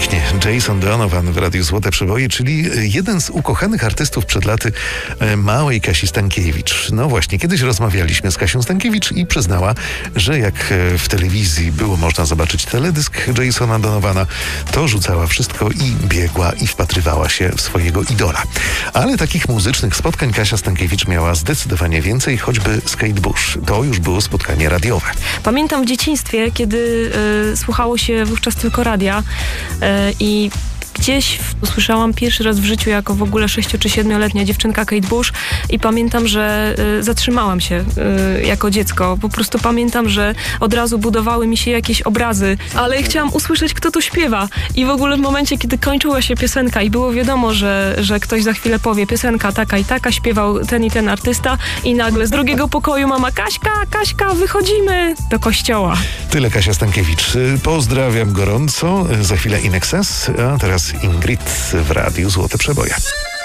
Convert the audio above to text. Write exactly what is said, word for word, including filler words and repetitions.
Pięknie. Jason Donovan w Radiu Złote Przeboje, czyli jeden z ukochanych artystów przed laty małej Kasi Stankiewicz. No właśnie, kiedyś rozmawialiśmy z Kasią Stankiewicz i przyznała, że jak w telewizji było można zobaczyć teledysk Jasona Donovana, to rzucała wszystko i biegła i wpatrywała się w swojego idola. Ale takich muzycznych spotkań Kasia Stankiewicz miała zdecydowanie więcej, choćby z Kate Bush. To już było spotkanie radiowe. Pamiętam w dzieciństwie, kiedy y, słuchało się wówczas tylko radia y, i gdzieś usłyszałam pierwszy raz w życiu jako w ogóle sześcio- czy siedmioletnia dziewczynka Kate Bush i pamiętam, że y, zatrzymałam się y, jako dziecko. Po prostu pamiętam, że od razu budowały mi się jakieś obrazy, ale chciałam usłyszeć, kto tu śpiewa. I w ogóle w momencie, kiedy kończyła się piosenka i było wiadomo, że, że ktoś za chwilę powie piosenka taka i taka, śpiewał ten i ten artysta i nagle z drugiego pokoju mama: Kaśka, Kaśka, wychodzimy do kościoła. Tyle Kasia Stankiewicz. Pozdrawiam gorąco. Za chwilę In Excess, a teraz Ingrid w Radiu Złote Przeboje.